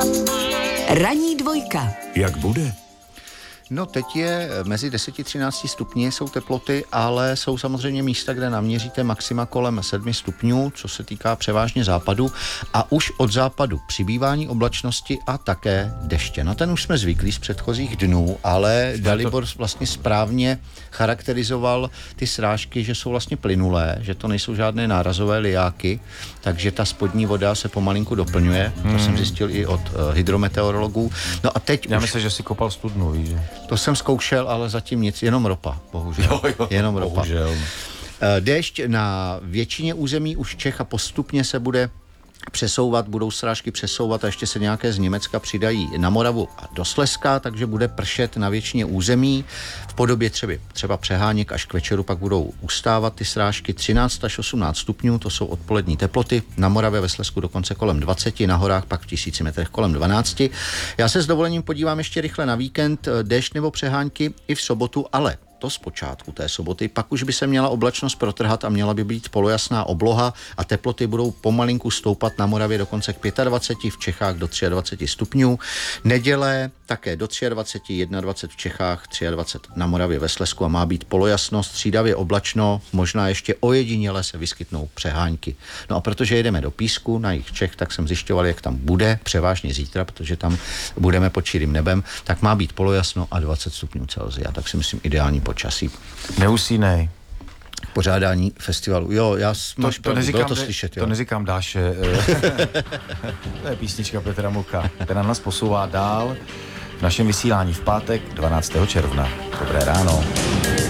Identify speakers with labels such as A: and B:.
A: Ranní dvojka.
B: Jak bude?
C: No teď je mezi 10-13 stupni jsou teploty, ale jsou samozřejmě místa, kde naměříte maxima kolem 7 stupňů, co se týká převážně západu a už od západu přibývání oblačnosti a také deště. Na ten už jsme zvyklí z předchozích dnů, ale Dalibor vlastně správně charakterizoval ty srážky, že jsou vlastně plynulé, že to nejsou žádné nárazové lijáky, takže ta spodní voda se pomalinku doplňuje. To jsem zjistil i od hydrometeorologů. No a teď
D: Já myslím, že si kopal studnu, víš, že?
C: To jsem zkoušel, ale zatím nic, jenom ropa, bohužel. Jenom ropa.
D: Bohužel.
C: Déšť na většině území už Čech a postupně se bude přesouvat, budou srážky přesouvat a ještě se nějaké z Německa přidají na Moravu a do Slezska, takže bude pršet na většině území. V podobě třeba přeháněk až k večeru pak budou ustávat ty srážky 13 až 18 stupňů, to jsou odpolední teploty, na Moravě ve Slezsku dokonce kolem 20, na horách pak v 1000 metrech kolem 12. Já se s dovolením podívám ještě rychle na víkend, déšť nebo přehánky i v sobotu, ale to zpočátku té soboty, pak už by se měla oblačnost protrhat a měla by být polojasná obloha a teploty budou pomalinku stoupat na Moravě dokonce k 25, v Čechách do 23 stupňů. Neděle také do 23, 21 v Čechách, 23 na Moravě ve Slezsku a má být polojasnost, střídavě oblačno, možná ještě ojediněle se vyskytnou přehánky. No a protože jedeme do Písku na jih Čech, tak jsem zjišťoval, jak tam bude, převážně zítra, protože tam budeme pod širým nebem, tak má být polojasno a 20 stupňů Celsia, tak si myslím ideální počasí.
D: Neusínej.
C: Pořádání festivalu. Jo, bylo to slyšet. Jo.
D: To neříkám Dáše. To je písnička Petra Mucha, která nás posouvá dál v našem vysílání v pátek 12. června. Dobré ráno.